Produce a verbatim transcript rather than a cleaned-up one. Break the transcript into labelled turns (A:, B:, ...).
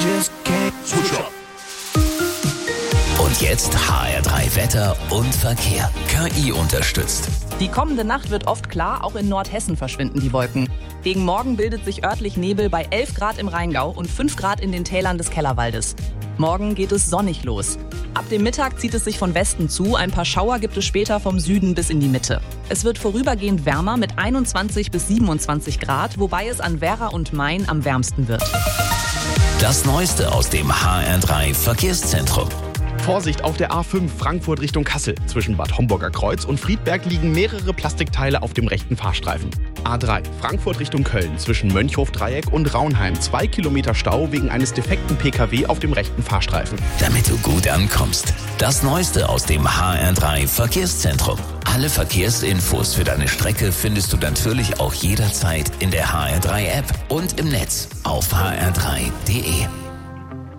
A: Und jetzt H R drei Wetter und Verkehr. K I unterstützt.
B: Die kommende Nacht wird oft klar, auch in Nordhessen verschwinden die Wolken. Gegen Morgen bildet sich örtlich Nebel bei elf Grad im Rheingau und fünf Grad in den Tälern des Kellerwaldes. Morgen geht es sonnig los. Ab dem Mittag zieht es sich von Westen zu, ein paar Schauer gibt es später vom Süden bis in die Mitte. Es wird vorübergehend wärmer mit einundzwanzig bis siebenundzwanzig Grad, wobei es an Werra und Main am wärmsten wird.
A: Das Neueste aus dem H R drei Verkehrszentrum.
C: Vorsicht auf der A fünf Frankfurt Richtung Kassel. Zwischen Bad Homburger Kreuz und Friedberg liegen mehrere Plastikteile auf dem rechten Fahrstreifen. A drei Frankfurt Richtung Köln. Zwischen Mönchhof-Dreieck und Raunheim. Zwei Kilometer Stau wegen eines defekten P K W auf dem rechten Fahrstreifen.
A: Damit du gut ankommst. Das Neueste aus dem H R drei Verkehrszentrum. Alle Verkehrsinfos für deine Strecke findest du natürlich auch jederzeit in der H R drei App und im Netz auf h r drei punkt d e.